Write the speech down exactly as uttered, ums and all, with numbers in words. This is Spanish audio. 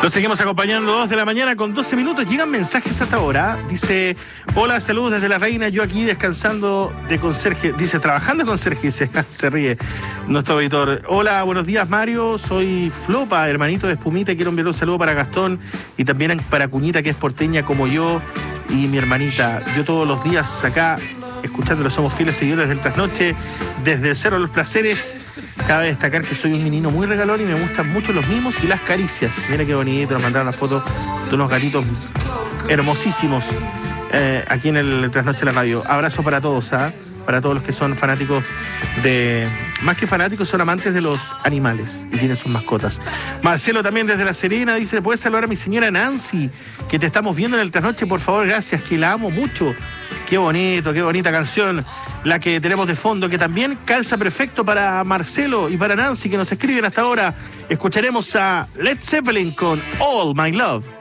Los seguimos acompañando, dos de la mañana con doce minutos. Llegan mensajes hasta ahora. Dice, hola, saludos desde La Reina. Yo aquí descansando de conserje. Dice, trabajando de conserje. Se, se ríe nuestro auditor. Hola, buenos días, Mario. Soy Flopa, hermanito de Espumita. Quiero enviar un saludo para Gastón y también para Cuñita, que es porteña como yo y mi hermanita. Yo todos los días acá, escuchándolo, somos fieles seguidores del Trasnoche. Desde el Cerro de los Placeres. Cabe destacar que soy un menino muy regalón y me gustan mucho los mimos y las caricias. Mira qué bonito, nos mandaron la foto de unos gatitos hermosísimos eh, aquí en el Trasnoche de la Radio. Abrazo para todos, ¿ah? Para todos los que son fanáticos de... Más que fanáticos, son amantes de los animales y tienen sus mascotas. Marcelo también desde La Serena dice, ¿puedes saludar a mi señora Nancy? Que te estamos viendo en el Trasnoche, por favor, gracias, que la amo mucho. Qué bonito, qué bonita canción la que tenemos de fondo, que también calza perfecto para Marcelo y para Nancy, que nos escriben hasta ahora. Escucharemos a Led Zeppelin con All My Love.